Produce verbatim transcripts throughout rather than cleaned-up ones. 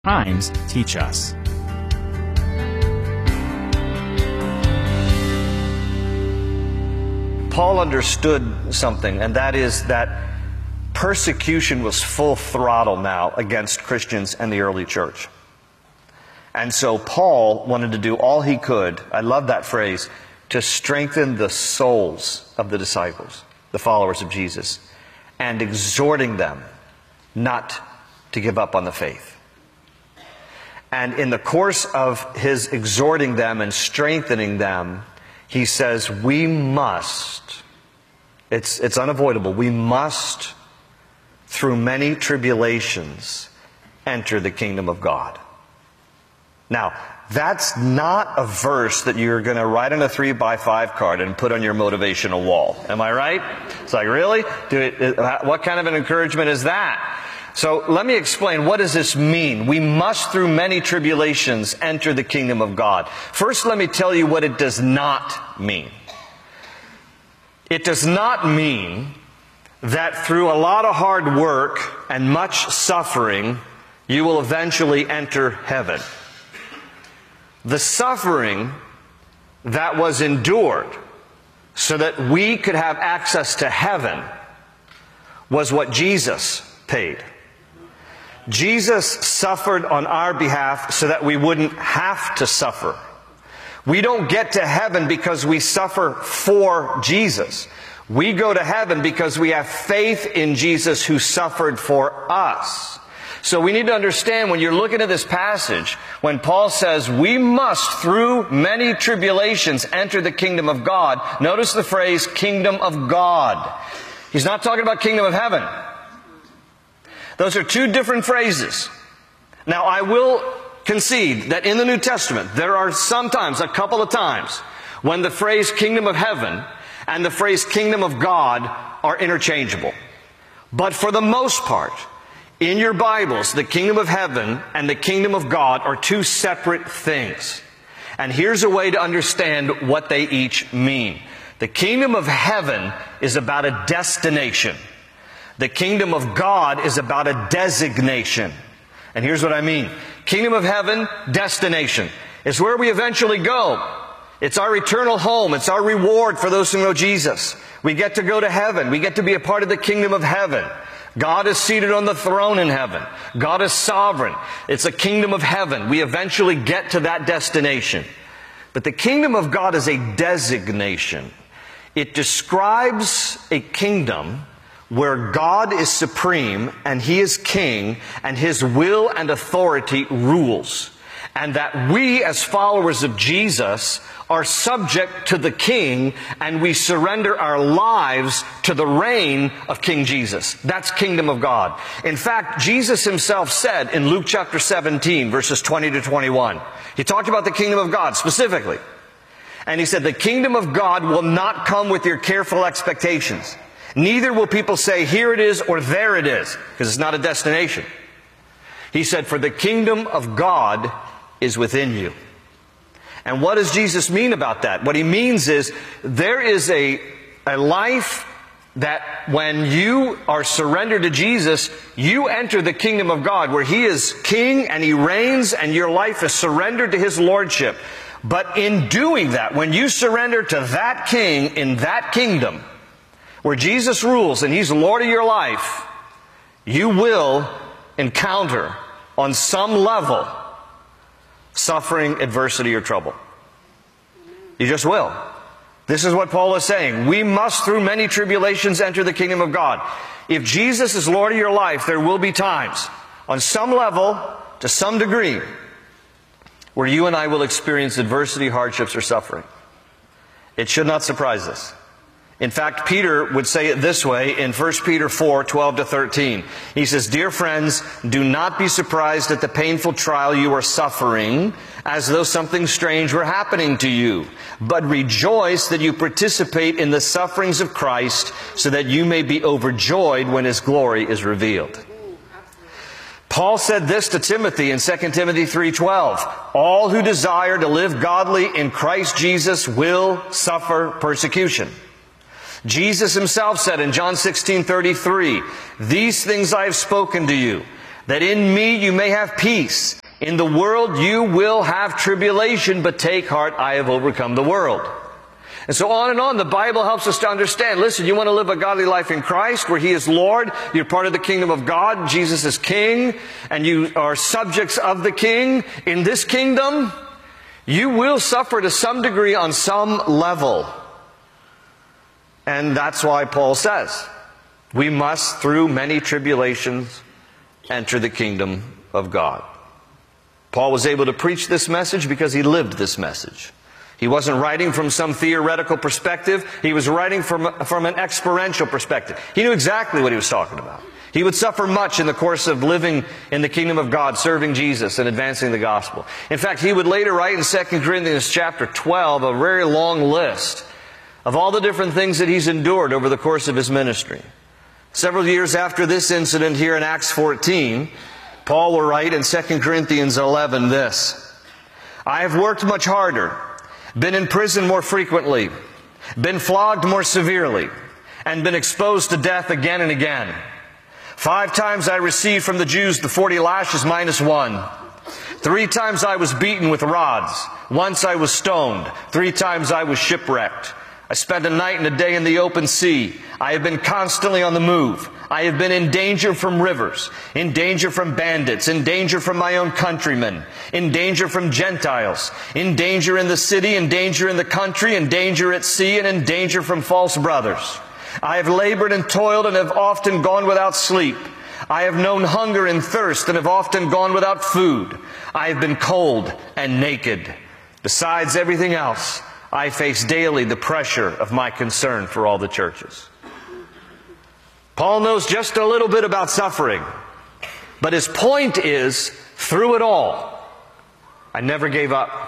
times teach us. Paul understood something, and that is that persecution was full throttle now against Christians and the early church. And so Paul wanted to do all he could, I love that phrase, to strengthen the souls of the disciples, the followers of Jesus, and exhorting them not to give up on the faith. And in the course of his exhorting them and strengthening them, he says, we must, it's, it's unavoidable, we must, through many tribulations, enter the kingdom of God. Now, that's not a verse that you're going to write on a three by five card and put on your motivational wall. Am I right? It's like, really? Do it, what kind of an encouragement is that? So let me explain, what does this mean? We must through many tribulations enter the kingdom of God. First, let me tell you what it does not mean. It does not mean that through a lot of hard work and much suffering, you will eventually enter heaven. The suffering that was endured so that we could have access to heaven was what Jesus paid. Jesus suffered on our behalf so that we wouldn't have to suffer. We don't get to heaven because we suffer for Jesus. We go to heaven because we have faith in Jesus who suffered for us. So we need to understand when you're looking at this passage, when Paul says we must through many tribulations enter the kingdom of God, notice the phrase kingdom of God. He's not talking about kingdom of heaven. Those are two different phrases. Now, I will concede that in the New Testament, there are sometimes, a couple of times, when the phrase kingdom of heaven and the phrase kingdom of God are interchangeable. But for the most part, in your Bibles, the kingdom of heaven and the kingdom of God are two separate things. And here's a way to understand what they each mean. The kingdom of heaven is about a destination. The kingdom of God is about a designation. And here's what I mean. Kingdom of heaven, destination. It's where we eventually go. It's our eternal home. It's our reward for those who know Jesus. We get to go to heaven. We get to be a part of the kingdom of heaven. God is seated on the throne in heaven. God is sovereign. It's a kingdom of heaven. We eventually get to that destination. But the kingdom of God is a designation. It describes a kingdom where God is supreme and He is king and His will and authority rules. And that we as followers of Jesus are subject to the King and we surrender our lives to the reign of King Jesus. That's kingdom of God. In fact, Jesus Himself said in Luke chapter seventeen, verses twenty to twenty-one, He talked about the kingdom of God specifically. And He said, the kingdom of God will not come with your careful expectations. Neither will people say, here it is or there it is, because it's not a destination. He said, for the kingdom of God is within you. And what does Jesus mean about that? What He means is there is a, a life that when you are surrendered to Jesus, you enter the kingdom of God where He is king and He reigns and your life is surrendered to His lordship. But in doing that, when you surrender to that king in that kingdom, where Jesus rules and He's Lord of your life, you will encounter on some level suffering, adversity, or trouble. You just will. This is what Paul is saying. We must through many tribulations enter the kingdom of God. If Jesus is Lord of your life, there will be times, on some level, to some degree, where you and I will experience adversity, hardships, or suffering. It should not surprise us. In fact, Peter would say it this way in First Peter four, twelve to thirteen. He says, dear friends, do not be surprised at the painful trial you are suffering, as though something strange were happening to you. But rejoice that you participate in the sufferings of Christ, so that you may be overjoyed when His glory is revealed. Paul said this to Timothy in Second Timothy three twelve. All who desire to live godly in Christ Jesus will suffer persecution. Jesus Himself said in John sixteen thirty-three, these things I have spoken to you, that in me you may have peace. In the world you will have tribulation, but take heart, I have overcome the world. And so on and on, the Bible helps us to understand. Listen, you want to live a godly life in Christ, where He is Lord, you're part of the kingdom of God, Jesus is King, and you are subjects of the King. In this kingdom, you will suffer to some degree on some level. And that's why Paul says, we must, through many tribulations, enter the kingdom of God. Paul was able to preach this message because he lived this message. He wasn't writing from some theoretical perspective. He was writing from, from an experiential perspective. He knew exactly what he was talking about. He would suffer much in the course of living in the kingdom of God, serving Jesus and advancing the gospel. In fact, he would later write in Second Corinthians chapter twelve a very long list of all the different things that he's endured over the course of his ministry. Several years after this incident here in Acts fourteen, Paul will write in Second Corinthians eleven this: I have worked much harder, been in prison more frequently, been flogged more severely, and been exposed to death again and again. Five times I received from the Jews the forty lashes minus one. Three times I was beaten with rods. Once I was stoned. Three times I was shipwrecked. I spent a night and a day in the open sea. I have been constantly on the move. I have been in danger from rivers, in danger from bandits, in danger from my own countrymen, in danger from Gentiles, in danger in the city, in danger in the country, in danger at sea, and in danger from false brothers. I have labored and toiled and have often gone without sleep. I have known hunger and thirst and have often gone without food. I have been cold and naked. Besides everything else, I face daily the pressure of my concern for all the churches. Paul knows just a little bit about suffering, but his point is, through it all, I never gave up.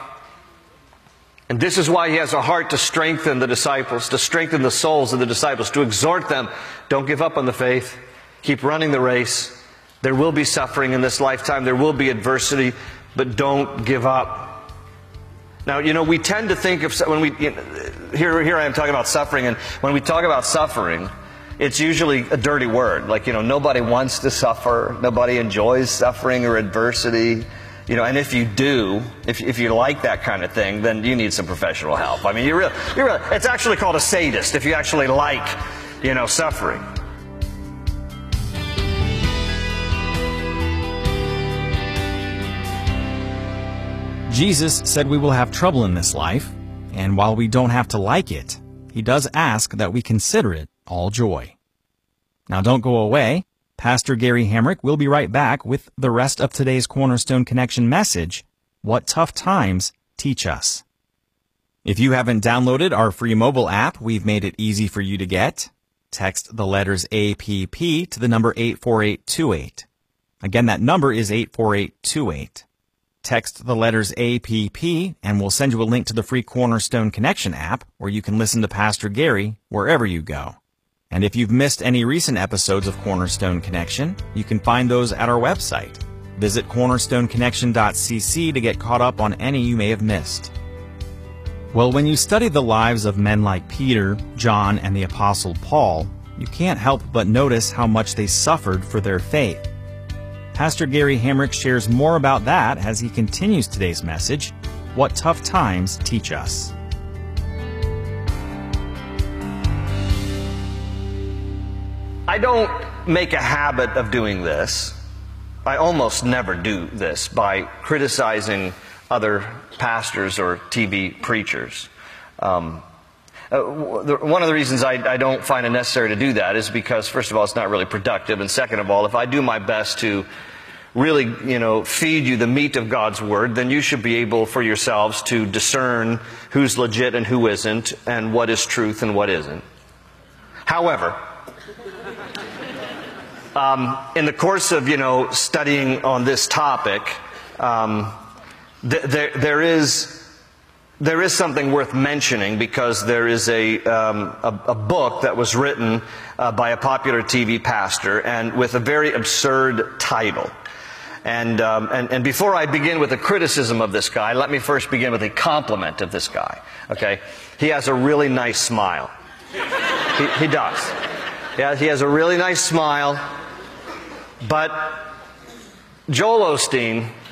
And this is why he has a heart to strengthen the disciples, to strengthen the souls of the disciples, to exhort them, don't give up on the faith, keep running the race. There will be suffering in this lifetime, there will be adversity, but don't give up. Now, you know, we tend to think of, when we, you know, here, here I am talking about suffering, and when we talk about suffering, it's usually a dirty word. Like, you know, nobody wants to suffer, nobody enjoys suffering or adversity. You know, and if you do, if, if you like that kind of thing, then you need some professional help. I mean, you're really, you're really, it's actually called a sadist if you actually like, you know, suffering. Jesus said we will have trouble in this life, and while we don't have to like it, He does ask that we consider it all joy. Now don't go away. Pastor Gary Hamrick will be right back with the rest of today's Cornerstone Connection message, What Tough Times Teach Us. If you haven't downloaded our free mobile app, we've made it easy for you to get. Text the letters A P P to the number eight four eight two eight. Again, that number is eight four eight two eight. Text the letters A P P, and we'll send you a link to the free Cornerstone Connection app, where you can listen to Pastor Gary wherever you go. And if you've missed any recent episodes of Cornerstone Connection, you can find those at our website. Visit cornerstone connection dot c c to get caught up on any you may have missed. Well, when you study the lives of men like Peter, John, and the Apostle Paul, you can't help but notice how much they suffered for their faith. Pastor Gary Hamrick shares more about that as he continues today's message, What Tough Times Teach Us. I don't make a habit of doing this. I almost never do this by criticizing other pastors or T V preachers. Um, uh, one of the reasons I, I don't find it necessary to do that is because, first of all, it's not really productive, and second of all, if I do my best to really, you know, feed you the meat of God's Word, then you should be able for yourselves to discern who's legit and who isn't, and what is truth and what isn't. However, um, in the course of, you know, studying on this topic, um, th- there, there is there is something worth mentioning, because there is a um, a, a book that was written uh, by a popular T V pastor, and with a very absurd title. And, um, and and before I begin with a criticism of this guy, let me first begin with a compliment of this guy. Okay, he has a really nice smile. He, he does. Yeah, he has a really nice smile. But Joel Osteen